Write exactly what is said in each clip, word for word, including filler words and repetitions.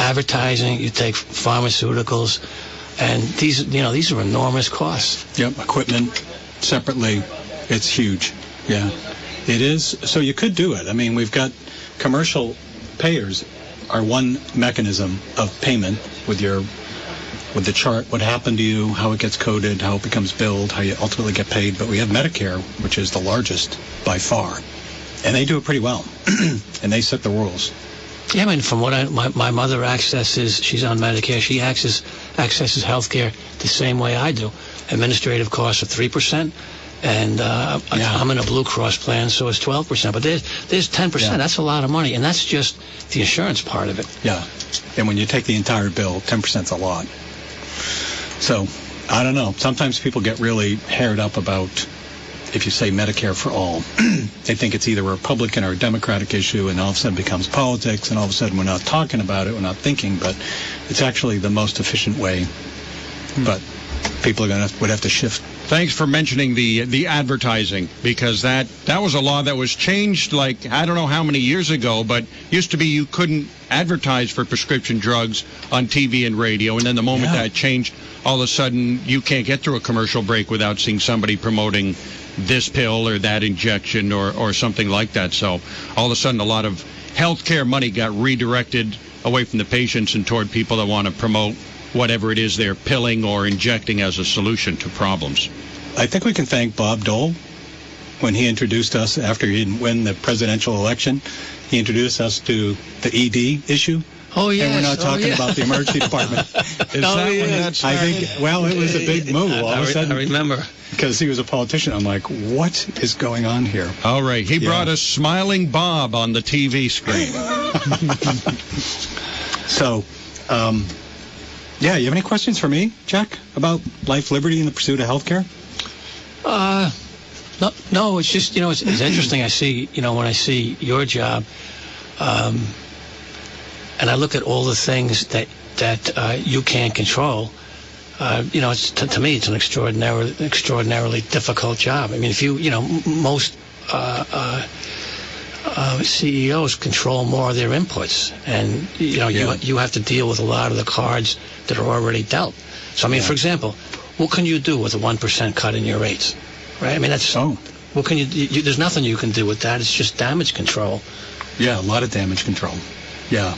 advertising, you take pharmaceuticals, and these, you know, these are enormous costs. Yep, equipment separately, it's huge. Yeah, it is. So you could do it. I mean, we've got commercial payers are one mechanism of payment with your with the chart, what happened to you, how it gets coded, how it becomes billed, how you ultimately get paid. But we have Medicare, which is the largest by far, and they do it pretty well, and they set the rules. Yeah, I mean, from what I, my, my mother accesses, she's on Medicare, she access, accesses health care the same way I do. Administrative costs are three percent, and uh, Yeah. I'm in a Blue Cross plan, so it's twelve percent. But there's, there's ten percent. Yeah. That's a lot of money, and that's just the insurance part of it. Yeah, and when you take the entire bill, ten percent's a lot. So, I don't know. Sometimes people get really haired up about, if you say Medicare for all, they think it's either a Republican or a Democratic issue, and all of a sudden it becomes politics, and all of a sudden we're not talking about it, we're not thinking, but it's actually the most efficient way. But people are going to would have to shift. Thanks for mentioning the the advertising, because that, that was a law that was changed, like, I don't know how many years ago, but used to be you couldn't advertise for prescription drugs on T V and radio, and then the moment Yeah. that changed, all of a sudden you can't get through a commercial break without seeing somebody promoting this pill or that injection or, or something like that. So all of a sudden a lot of healthcare money got redirected away from the patients and toward people that want to promote whatever it is they're pilling or injecting as a solution to problems. I think we can thank Bob Dole when he introduced us after he didn't win the presidential election. He introduced us to the E D issue. Oh, yes. And we're not Oh, talking yeah. about the emergency department. Is Oh, that yeah. when that I started? think, well, it was a big move all I, of a re- sudden. I remember. Because he was a politician. I'm like, what is going on here? All right. He Yeah. brought us Smiling Bob on the T V screen. So, um, yeah, you have any questions for me, Jack, about life, liberty, and the pursuit of health care? Uh, no, no, it's just, you know, it's, it's interesting. I see, you know, when I see your job, um, and I look at all the things that, that uh, you can't control, uh, you know, it's, to, to me, it's an extraordinarily, extraordinarily difficult job. I mean, if you, you know, m- most uh, uh, uh, C E Os control more of their inputs, and, you know, Yeah. you, you have to deal with a lot of the cards that are already dealt. So, I mean, Yeah. for example, what can you do with a one percent cut in your rates? Right? I mean, that's, Oh, what can you, you, there's nothing you can do with that. It's just damage control. yeah, a lot of damage control. Yeah.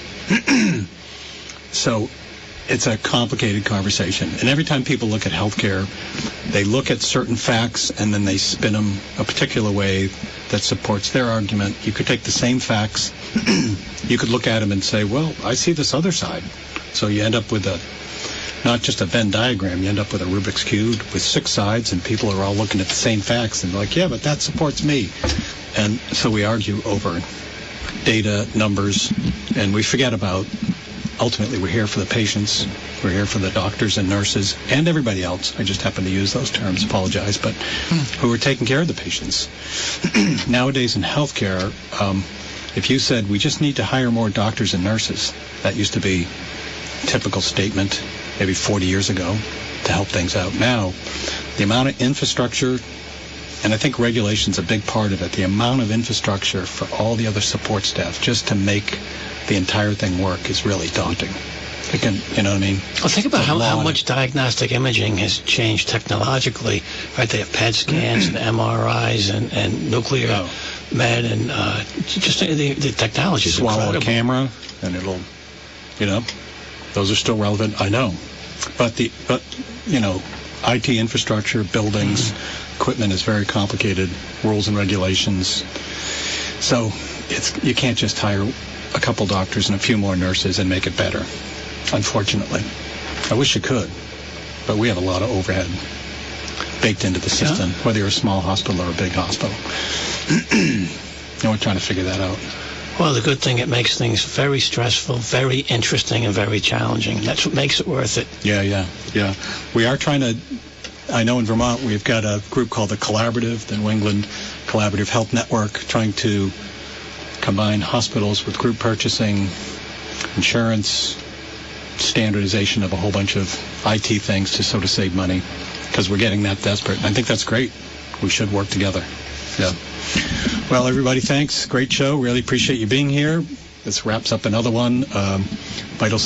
So it's a complicated conversation. And every time people look at healthcare, they look at certain facts and then they spin them a particular way that supports their argument. You could take the same facts, you could look at them and say, well, I see this other side. So you end up with a, not just a Venn diagram, you end up with a Rubik's Cube with six sides, and people are all looking at the same facts and like, yeah, but that supports me. And so we argue over data, numbers, and we forget about, ultimately, we're here for the patients, we're here for the doctors and nurses, and everybody else. I just happen to use those terms, apologize, but who are taking care of the patients. Nowadays in healthcare, um, if you said, we just need to hire more doctors and nurses, that used to be a typical statement maybe forty years ago to help things out. Now, the amount of infrastructure, and I think regulation's a big part of it, the amount of infrastructure for all the other support staff just to make the entire thing work is really daunting. It can, you know what I mean? Well, think about It's a how, how lot. much diagnostic imaging has changed technologically, right? They have P E T scans and M R Is and, and nuclear Oh. med, and uh, just the, the technology is Swallow incredible. a camera and it'll, you know, those are still relevant, I know. But the, but, you know, I T infrastructure, buildings, equipment is very complicated, rules and regulations. So it's, you can't just hire a couple doctors and a few more nurses and make it better, unfortunately. I wish you could, but we have a lot of overhead baked into the system, Yeah. whether you're a small hospital or a big hospital. And we're trying to figure that out. Well, the good thing, it makes things very stressful, very interesting, and very challenging. That's what makes it worth it. Yeah, yeah, yeah. We are trying to, I know in Vermont we've got a group called the Collaborative, the New England Collaborative Health Network, trying to combine hospitals with group purchasing, insurance, standardization of a whole bunch of I T things to sort of save money, because we're getting that desperate. And I think that's great. We should work together. Yeah. Well, everybody, thanks. Great show. Really appreciate you being here. This wraps up another one. Um, Vital